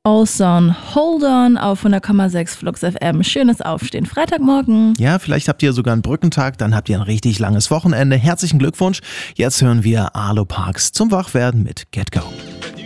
Ozone, Hold On auf 100,6 Flux FM. Schönes Aufstehen. Freitagmorgen. Ja, vielleicht habt ihr sogar einen Brückentag, dann habt ihr ein richtig langes Wochenende. Herzlichen Glückwunsch. Jetzt hören wir Arlo Parks zum Wachwerden mit Get Go.